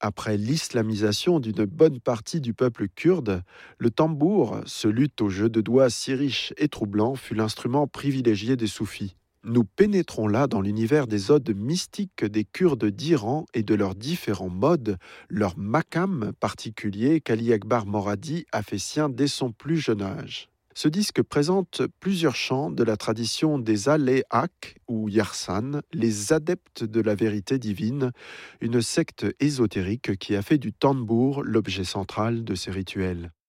Après l'islamisation d'une bonne partie du peuple kurde, le tambour, ce luth au jeu de doigts si riche et troublant, fut l'instrument privilégié des soufis. Nous pénétrons là dans l'univers des odes mystiques des Kurdes d'Iran et de leurs différents modes, leur makam particulier qu'Ali Akbar Moradi a fait sien dès son plus jeune âge. Ce disque présente plusieurs chants de la tradition des Aléhak ou Yarsan, les adeptes de la vérité divine, une secte ésotérique qui a fait du tambour l'objet central de ses rituels.